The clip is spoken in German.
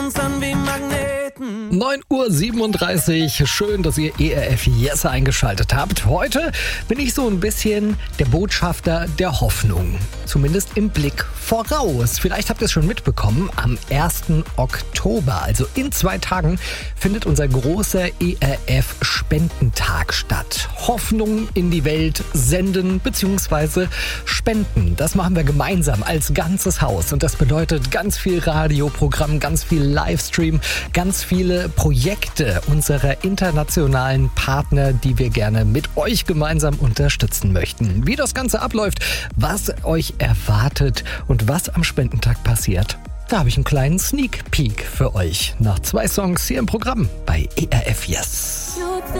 uns an wie Magneten. 9:37 Uhr, schön, dass ihr ERF Yes eingeschaltet habt. Heute bin ich so ein bisschen der Botschafter der Hoffnung. Zumindest im Blick voraus. Vielleicht habt ihr es schon mitbekommen, am 1. Oktober, also in 2 Tagen, findet unser großer ERF-Spendentag statt. Hoffnung in die Welt senden bzw. spenden. Das machen wir gemeinsam als ganzes Haus. Und das bedeutet ganz viel Radioprogramm, ganz viel Livestream, ganz viele Projekte unserer internationalen Partner, die wir gerne mit euch gemeinsam unterstützen möchten. Wie das Ganze abläuft, was euch erwartet und was am Spendentag passiert, da habe ich einen kleinen Sneak Peek für euch nach 2 Songs hier im Programm bei ERF Yes.